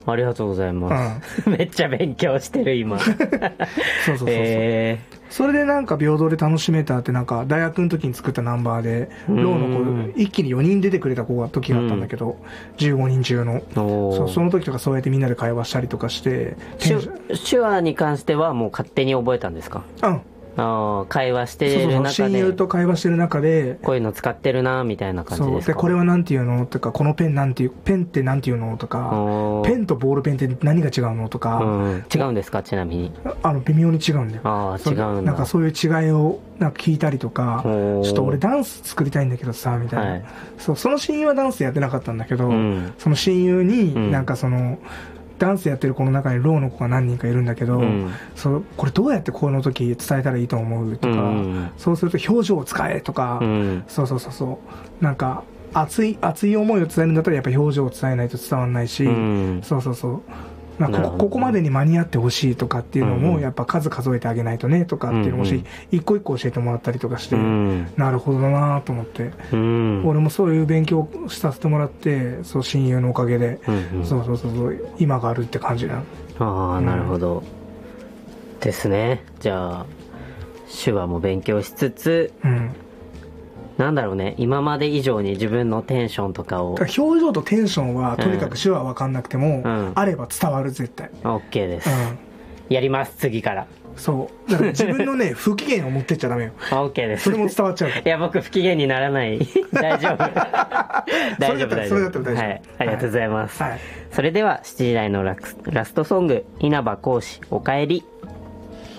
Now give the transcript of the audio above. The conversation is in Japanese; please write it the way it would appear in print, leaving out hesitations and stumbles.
ありがとうございます。めっちゃ勉強してる、今。そうそうそう。それでなんか平等で楽しめたって、なんか大学の時に作ったナンバーで、ローの子、一気に4人出てくれた子が時があったんだけど、15人中の。その時とかそうやってみんなで会話したりとかして。 手話に関してはもう勝手に覚えたんですか？ うん。 会話してる中で、 親友と会話してる中でこういうの使ってるなみたいな感じですか？ そうで、これはなんていうのとか、このペンってなんていうのとか、ペンとボールペンって何が違うのとか、 違うんですか？ちなみに微妙に違うんだよ。 違うんだ。 なんかそういう違いをなんか聞いたりとか、ちょっと俺ダンス作りたいんだけどさみたいな、その親友はダンスやってなかったんだけど、その親友になんかダンスやってる子の中にローの子が何人かいるんだけど、これどうやってこの時伝えたらいいと思うとか、そうすると表情を使えとか、なんか熱い思いを伝えるんだったらやっぱ表情を伝えないと伝わらないし、ここまでに間に合ってほしいとかっていうのもやっぱ数数えてあげないとねとかっていうのも一個一個教えてもらったりとかして、なるほどなと思って、俺もそういう勉強させてもらって、親友のおかげで今があるって感じなの。 なるほどですね。じゃあ手話も勉強しつつ、なんだろうね、今まで以上に自分のテンションとかを、 表情とテンションはとにかく手話分かんなくても、あれば伝わる、絶対。 OK です、やります、次から。 だから自分のね不機嫌を持ってっちゃダメよ。 OK です。 それも伝わっちゃう。いや、僕不機嫌にならない。大丈夫。大丈夫、大丈夫。 それだったら大丈夫。 はい、ありがとうございます。それでは7時台のラストソング、稲葉講師おかえり。